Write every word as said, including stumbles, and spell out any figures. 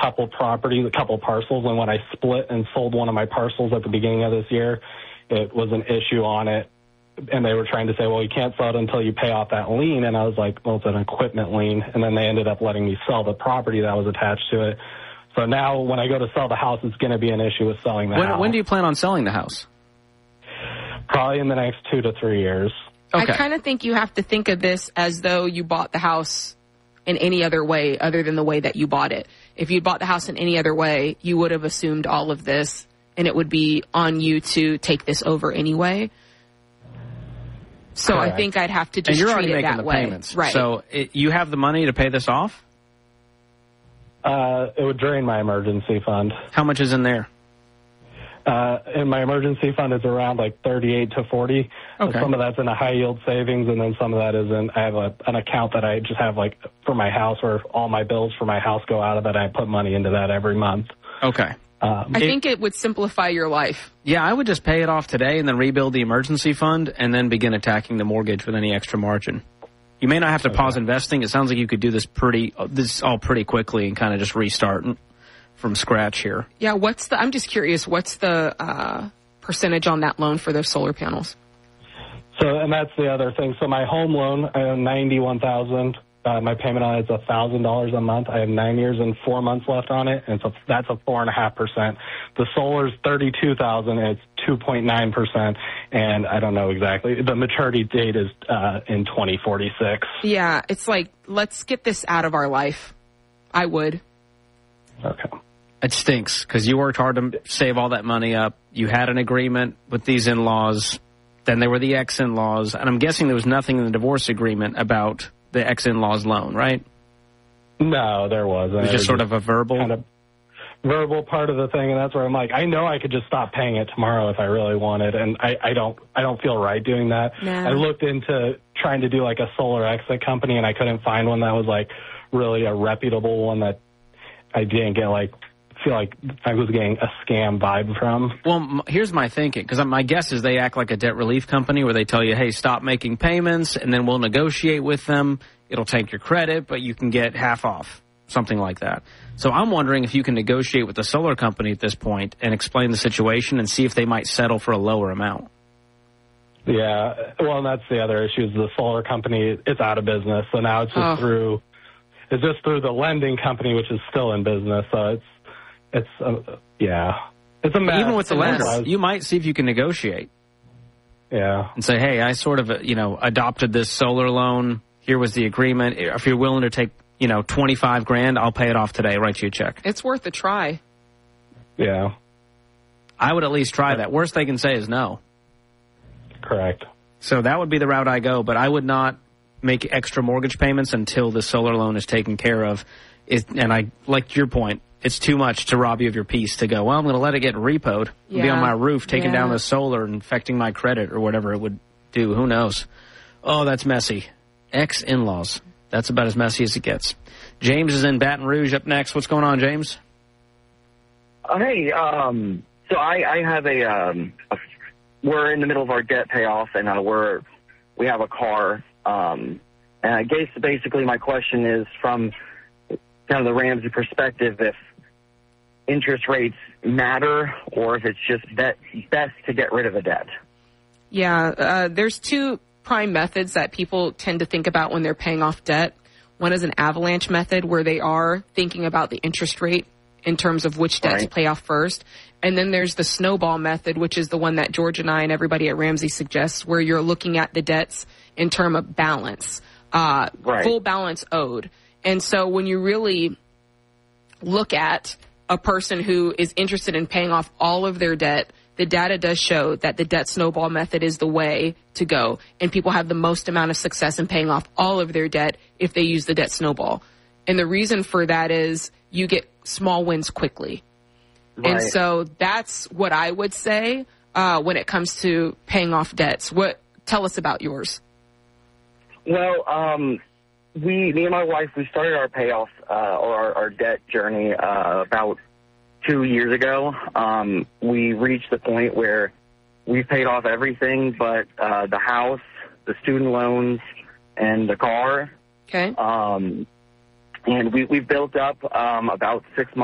couple properties, a couple parcels, and when I split and sold one of my parcels at the beginning of this year, it was an issue on it. And they were trying to say, well, you can't sell it until you pay off that lien. And I was like, well, it's an equipment lien. And then they ended up letting me sell the property that was attached to it. So now when I go to sell the house, it's going to be an issue with selling the when, house. When do you plan on selling the house? Probably in the next two to three years. Okay. I kind of think you have to think of this as though you bought the house in any other way other than the way that you bought it. If you bought the house in any other way, you would have assumed all of this, and it would be on you to take this over anyway. So Correct. I think I'd have to just and you're treat already it making that the way. Payments. Right. So it, you have the money to pay this off? Uh, it would drain my emergency fund. How much is in there? Uh, in my emergency fund, it's around like thirty-eight to forty. Okay. Some of that's in a high yield savings, and then some of that is in, I have a, an account that I just have like for my house where all my bills for my house go out of it. I put money into that every month. Okay. Um, I it, think it would simplify your life. Yeah, I would just pay it off today and then rebuild the emergency fund and then begin attacking the mortgage with any extra margin. You may not have to okay. pause investing. It sounds like you could do this pretty, this all pretty quickly and kind of just restart from scratch here. Yeah, what's the, I'm just curious, what's the uh, percentage on that loan for those solar panels? So, and that's the other thing. So my home loan, I owe ninety-one thousand dollars. Uh, my payment on it is one thousand dollars a month. I have nine years and four months left on it, and so that's a four point five percent. The solar's thirty-two thousand dollars, and it's two point nine percent, and I don't know exactly. The maturity date is uh, in twenty forty-six. Yeah, it's like, let's get this out of our life. I would. Okay. It stinks, because you worked hard to save all that money up. You had an agreement with these in-laws. Then there were the ex-in-laws, and I'm guessing there was nothing in the divorce agreement about the ex-in-law's loan, right? No, there wasn't. It was just it was sort of a verbal? Kind of verbal part of the thing, and that's where I'm like, I know I could just stop paying it tomorrow if I really wanted, and I, I don't I don't feel right doing that. No. I looked into trying to do like a solar exit company, and I couldn't find one that was like really a reputable one that I didn't get like feel like I was getting a scam vibe from. Well, m- here's my thinking, because my guess is they act like a debt relief company where they tell you, hey, stop making payments, and then we'll negotiate with them. It'll take your credit, but you can get half off, something like that. So I'm wondering if you can negotiate with the solar company at this point and explain the situation and see if they might settle for a lower amount. Yeah, well, and that's the other issue is the solar company, it's out of business, so now it's just oh. through it's just through the lending company, which is still in business, so it's It's, uh, yeah. It's a mess. Even with the lender, lender, you might see if you can negotiate. Yeah. And say, hey, I sort of, you know, adopted this solar loan. Here was the agreement. If you're willing to take, you know, twenty-five grand, I'll pay it off today. Write you a check. It's worth a try. Yeah. I would at least try that. Worst they can say is no. Correct. So that would be the route I go, but I would not make extra mortgage payments until the solar loan is taken care of. It, and I like your point. It's too much to rob you of your peace to go, well, I'm going to let it get repoed, yeah. be on my roof, taking yeah. down the solar and affecting my credit or whatever it would do. Who knows? Oh, that's messy. Ex-in-laws. That's about as messy as it gets. James is in Baton Rouge up next. What's going on, James? Uh, hey, um, so I, I have a, um, a, we're in the middle of our debt payoff, and uh, we're, we have a car. Um, and I guess basically my question is from kind of the Ramsey perspective, if interest rates matter or if it's just bet, best to get rid of a debt. Yeah, uh, there's two prime methods that people tend to think about when they're paying off debt. One is an avalanche method where they are thinking about the interest rate in terms of which debt right. to pay off first. And then there's the snowball method, which is the one that George and I and everybody at Ramsey suggests, where you're looking at the debts in terms of balance, uh, right. full balance owed. And so when you really look at a person who is interested in paying off all of their debt, the data does show that the debt snowball method is the way to go. And people have the most amount of success in paying off all of their debt if they use the debt snowball. And the reason for that is you get small wins quickly. Right. And so that's what I would say uh, when it comes to paying off debts. What? Tell us about yours. Well, um... We, me and my wife, we started our payoff uh, or our, our debt journey uh, about two years ago. Um, we reached the point where we've paid off everything but uh, the house, the student loans, and the car. Okay. Um, and we we built up um, about six months.